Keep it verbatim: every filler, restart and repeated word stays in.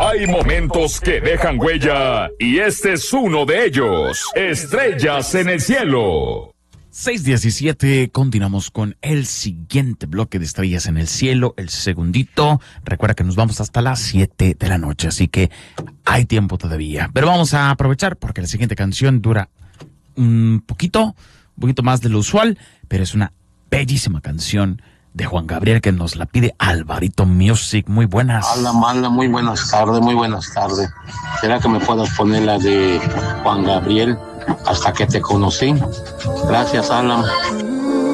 Hay momentos que dejan huella y este es uno de ellos. Estrellas en el cielo. seis diecisiete, continuamos con el siguiente bloque de Estrellas en el cielo, el segundito. Recuerda que nos vamos hasta las siete de la noche, así que hay tiempo todavía. Pero vamos a aprovechar porque la siguiente canción dura un poquito, un poquito más de lo usual, pero es una bellísima canción de Juan Gabriel que nos la pide Alvarito Music. Muy buenas. Hola, mala, muy buenas tardes, muy buenas tardes. ¿Será que me puedas poner la de Juan Gabriel, Hasta que te conocí? Gracias, Alan.